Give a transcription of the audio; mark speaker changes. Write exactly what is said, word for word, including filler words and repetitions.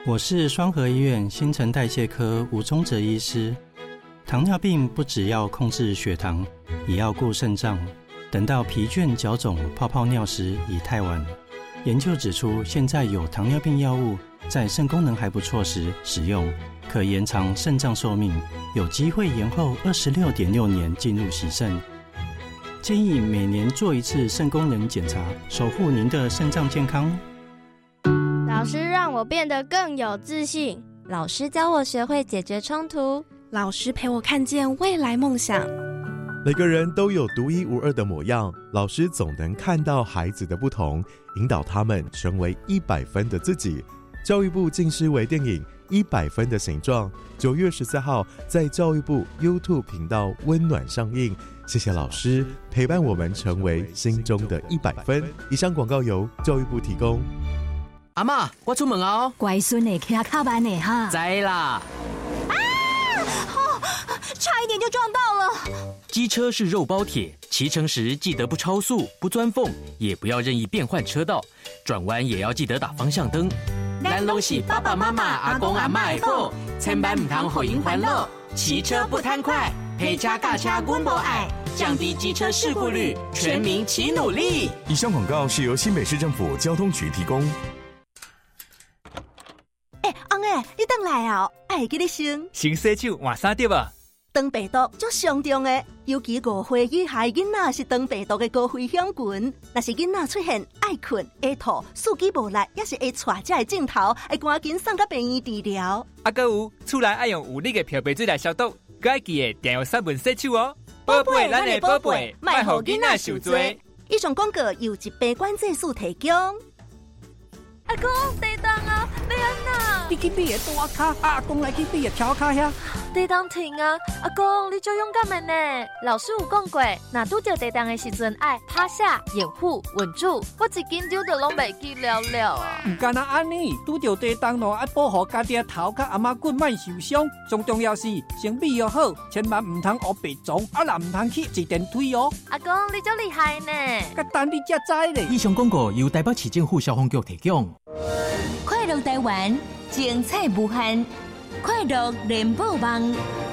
Speaker 1: 我是双和医院新陈代谢科吴宗哲医师。糖尿病不只要控制血糖，也要顾肾脏。等到疲倦、脚肿、泡泡尿时已太晚。研究指出，现在有糖尿病药物在肾功能还不错时使用，可延长肾脏寿命，有机会延后二十六点六年进入洗肾。建议每年做一次肾功能检查，守护您的肾脏健康。
Speaker 2: 老师让我变得更有自信，
Speaker 3: 老师教我学会解决冲突，
Speaker 4: 老师陪我看见未来梦想。
Speaker 5: 每个人都有独一无二的模样，老师总能看到孩子的不同，引导他们成为一百分的自己。教育部近视微电影《一百分的形状》九月十四号在教育部 YouTube 频道温暖上映。谢谢老师陪伴我们成为心中的一百分。以上广告由教育部提供。
Speaker 6: 阿嬷，我出门哦。
Speaker 7: 乖孙的骑较慢的哈。
Speaker 6: 知啦。
Speaker 7: 啊！哦，差一点就撞到了。
Speaker 6: 机车是肉包铁，骑乘时记得不超速、不钻缝，也不要任意变换车道，转弯也要记得打方向灯。咱拢是爸爸妈妈、阿公阿嬷的宝，千万唔通互因烦恼。骑车不贪快，陪车驾车阮无爱，降低机车事故率，全民齐努力。
Speaker 8: 以上广告是由新北市政府交通局提供。
Speaker 9: 哎，翁诶，你回来啊？爱记你先。
Speaker 10: 先洗手换衫对吧？
Speaker 9: 肠病毒足上重的，尤其五岁以下囡仔是肠病毒的高危险群。若是囡仔出现爱困、会吐、四肢无力，也是会带这个镜头，会赶紧送到病院治疗。
Speaker 10: 啊，还有厝内爱用有力的漂白水来消毒，还要记得定用三分洗手哦。宝贝，咱的宝贝，莫让囡仔受罪。
Speaker 9: 以上广告由一杯管制署提供。
Speaker 2: 阿公，地动啊！你安哪？
Speaker 11: 你去你的大卡，阿公来去你的条卡遐。
Speaker 2: 地动停啊！阿公，你就勇敢的呢。老师有讲过，若拄着地动的时阵，爱趴下、掩护、稳住。我一紧张就拢袂记了了啊！
Speaker 11: 唔干那安尼，拄着地动咯，爱保护家己的头甲阿妈骨莫受伤。最重要是先备要好，千万唔通学白撞，啊若唔通去坐电梯哦。
Speaker 2: 阿公，你足厉害呢！
Speaker 11: 甲等你才知咧。
Speaker 6: 以上广告由台北市政府消防局提供。
Speaker 7: 快乐台湾，精彩无限，快乐联播网。